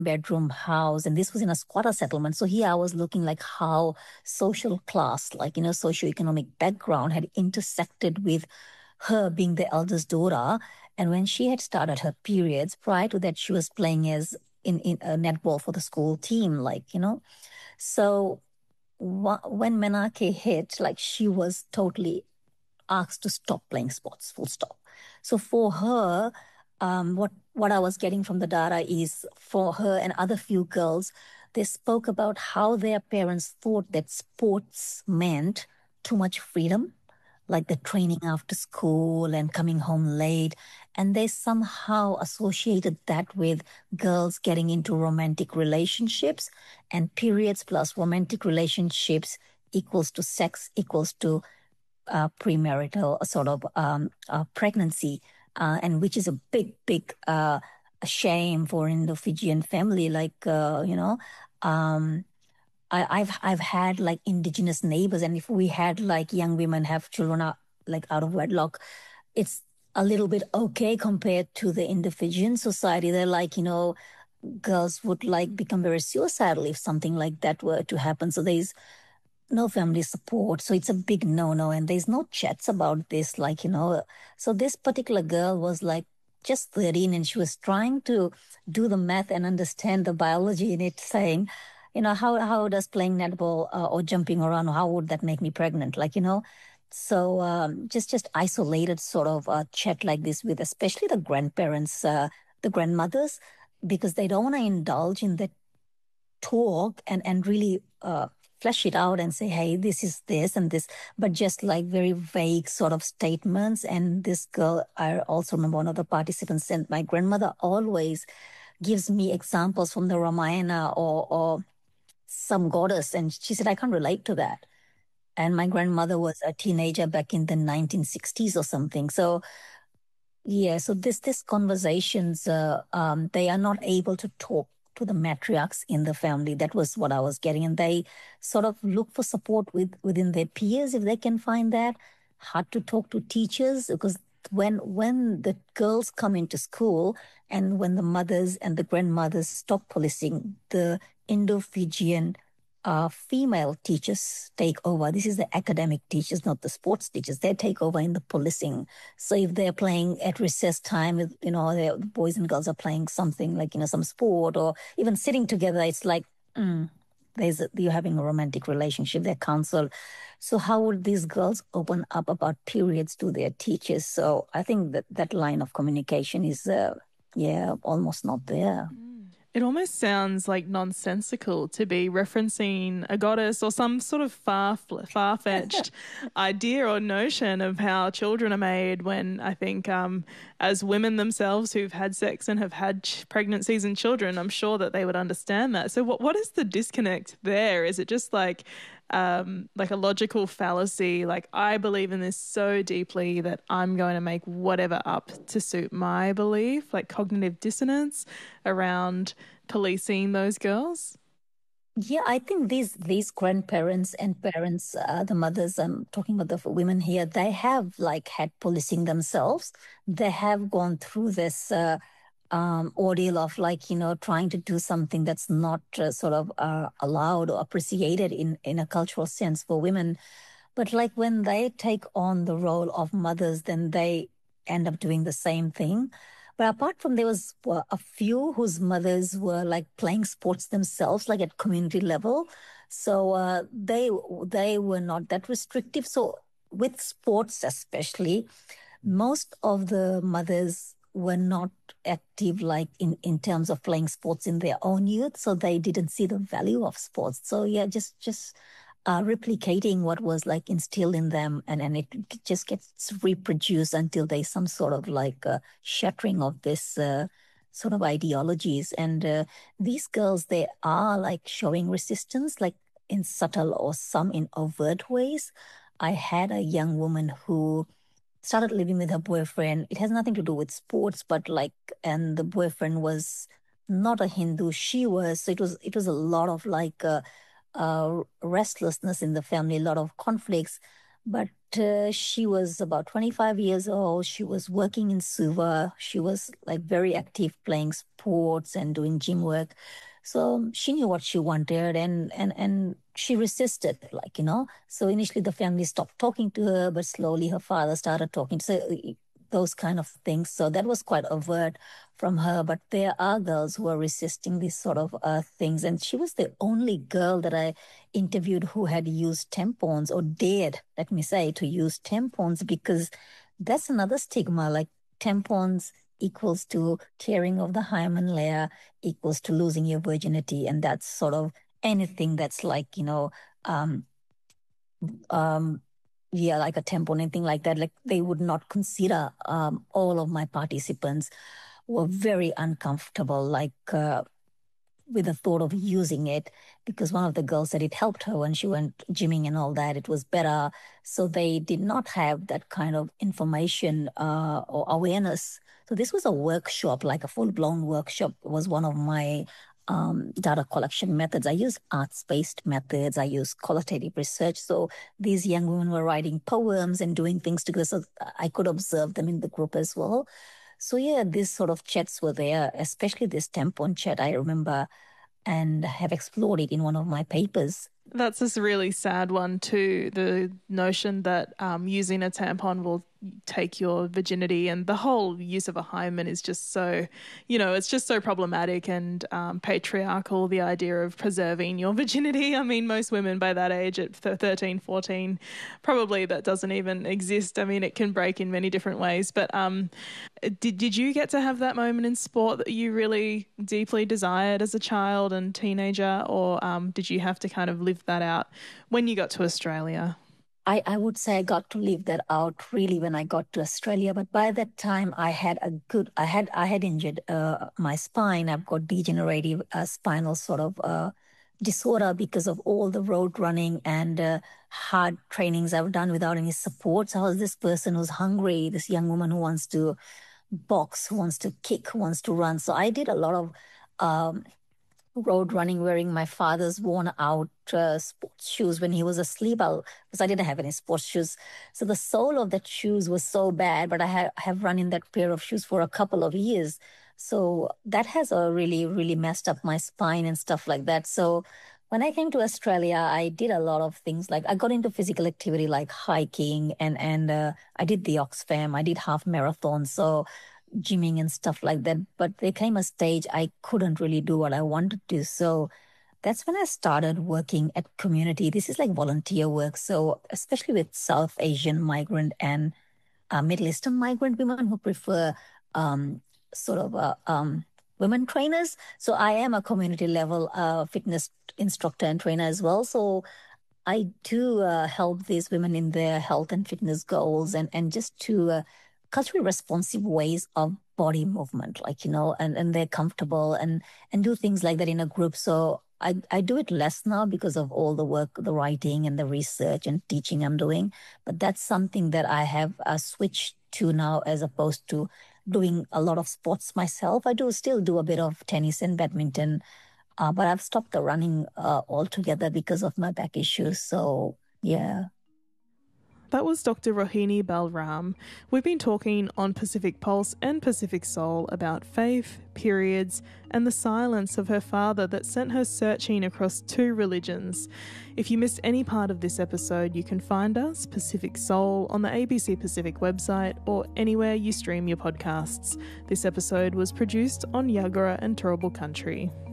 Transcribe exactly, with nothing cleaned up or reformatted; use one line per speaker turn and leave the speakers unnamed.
bedroom house, and this was in a squatter settlement. So here I was looking like how social class, like, you know, socioeconomic background had intersected with her being the eldest daughter. And when she had started her periods, prior to that, she was playing as in, in a netball for the school team, like, you know. So wha- when Menarche hit, like she was totally asked to stop playing sports, full stop. So for her, um, what what I was getting from the data is for her and other few girls, they spoke about how their parents thought that sports meant too much freedom, like the training after school and coming home late. And they somehow associated that with girls getting into romantic relationships, and periods plus romantic relationships equals to sex equals to uh, premarital sort of um, uh, pregnancy, uh, and which is a big, big uh, shame for Indo-Fijian family. Like uh, you know, um, I, I've I've had like indigenous neighbors, and if we had like young women have children out, like out of wedlock, it's a little bit okay compared to the Indo-Fijian society. They're like, you know, girls would like become very suicidal if something like that were to happen. So there's no family support. So it's a big no no. And there's no chats about this. Like, you know, so this particular girl was like just thirteen, and she was trying to do the math and understand the biology in it, saying, you know, how, how does playing netball uh, or jumping around, how would that make me pregnant? Like, you know, so um, just just isolated sort of uh, chat like this with especially the grandparents, uh, the grandmothers, because they don't want to indulge in that talk and and really uh, flesh it out and say, hey, this is this and this, but just like very vague sort of statements. And this girl, I also remember one of the participants said, my grandmother always gives me examples from the Ramayana or or some goddess, and she said I can't relate to that. And my grandmother was a teenager back in the nineteen sixties or something. So yeah, so this this conversations, uh, um, they are not able to talk to the matriarchs in the family. That was what I was getting, and they sort of look for support with within their peers if they can find that. Hard to talk to teachers because when when the girls come into school and when the mothers and the grandmothers stop policing, the Indo-Fijian uh, female teachers take over. This is the academic teachers, not the sports teachers. They take over in the policing. So if they're playing at recess time, you know, the boys and girls are playing something like, you know, some sport or even sitting together, it's like, mm, there's a, you're having a romantic relationship, they're counseled. So how would these girls open up about periods to their teachers? So I think that that line of communication is, uh, yeah, almost not there.
It almost sounds like nonsensical to be referencing a goddess or some sort of far far fetched idea or notion of how children are made. When I think, um, as women themselves who've had sex and have had ch- pregnancies and children, I'm sure that they would understand that. So, what what is the disconnect there? Is it just like um, like a logical fallacy? Like, I believe in this so deeply that I'm going to make whatever up to suit my belief, like cognitive dissonance around policing those girls?
Yeah, I think these these grandparents and parents, uh, the mothers, I'm talking about the women here, they have like had policing themselves. They have gone through this uh, um, ordeal of like, you know, trying to do something that's not uh, sort of uh, allowed or appreciated in, in a cultural sense for women. But like when they take on the role of mothers, then they end up doing the same thing. But apart from there was uh, a few whose mothers were like playing sports themselves, like at community level. So uh, they they were not that restrictive. So with sports especially, most of the mothers were not active like in, in terms of playing sports in their own youth. So they didn't see the value of sports. So yeah, just just uh, replicating what was like instilled in them, and, and it just gets reproduced until there's some sort of like uh, shattering of this uh, sort of ideologies. And uh, these girls, they are like showing resistance, like in subtle or some in overt ways. I had a young woman who started living with her boyfriend. It has nothing to do with sports, but like, and the boyfriend was not a Hindu. She was. So it was. It was a lot of like uh, uh, restlessness in the family, a lot of conflicts. But uh, she was about twenty-five years old. She was working in Suva. She was like very active playing sports and doing gym work. So she knew what she wanted, and and and she resisted, like, you know. So initially the family stopped talking to her, but slowly her father started talking. So those kind of things. So that was quite overt from her. But there are girls who are resisting these sort of uh, things. And she was the only girl that I interviewed who had used tampons or dared, let me say, to use tampons, because that's another stigma. Like, tampons equals to tearing of the hymen layer, equals to losing your virginity. And that's sort of anything that's like, you know, um, um, yeah, like a tampon, anything like that. Like, they would not consider. Um, all of my participants were very uncomfortable, like uh, with the thought of using it, because one of the girls said it helped her when she went gymming and all that. It was better. So they did not have that kind of information uh, or awareness. So this was a workshop, like a full-blown workshop. It was one of my um, data collection methods. I use arts-based methods. I use qualitative research. So these young women were writing poems and doing things together. So I could observe them in the group as well. So yeah, these sort of chats were there, especially this tampon chat, I remember, and have explored it in one of my papers.
That's this really sad one too, the notion that um, using a tampon will take your virginity, and the whole use of a hymen is just so, you know, it's just so problematic and um, patriarchal, the idea of preserving your virginity. I mean, most women by that age at thirteen, fourteen, probably that doesn't even exist. I mean, it can break in many different ways. But um, did, did you get to have that moment in sport that you really deeply desired as a child and teenager, or um, did you have to kind of live that out when you got to Australia?
I, I would say I got to live that out really when I got to Australia. But by that time, I had a good, I had, I had injured uh, my spine. I've got degenerative uh, spinal sort of uh, disorder because of all the road running and uh, hard trainings I've done without any support. So I was this person who's hungry, this young woman who wants to box, who wants to kick, who wants to run. So I did a lot of um, road running wearing my father's worn out uh, sports shoes when he was asleep, because I didn't have any sports shoes. So the sole of that shoes was so bad, but I ha- have run in that pair of shoes for a couple of years. So that has uh, really, really messed up my spine and stuff like that. So when I came to Australia, I did a lot of things. Like, I got into physical activity like hiking, and, and uh, I did the Oxfam, I did half marathons. So gymming and stuff like that. But there came a stage I couldn't really do what I wanted to. So that's when I started working at community. This is like volunteer work. So especially with South Asian migrant and uh, Middle Eastern migrant women who prefer um, sort of uh, um, women trainers. So I am a community level uh, fitness instructor and trainer as well. So I do uh, help these women in their health and fitness goals, and, and just to uh, culturally responsive ways of body movement, like, you know, and, and they're comfortable and, and do things like that in a group. So I, I do it less now because of all the work, the writing and the research and teaching I'm doing. But that's something that I have uh, switched to now, as opposed to doing a lot of sports myself. I do still do a bit of tennis and badminton, uh, but I've stopped the running uh, altogether because of my back issues. So, yeah.
That was Doctor Rohini Balram. We've been talking on Pacific Pulse and Pacific Soul about faith, periods, and the silence of her father that sent her searching across two religions. If you missed any part of this episode, you can find us, Pacific Soul, on the A B C Pacific website or anywhere you stream your podcasts. This episode was produced on Yagara and Turrbal Country.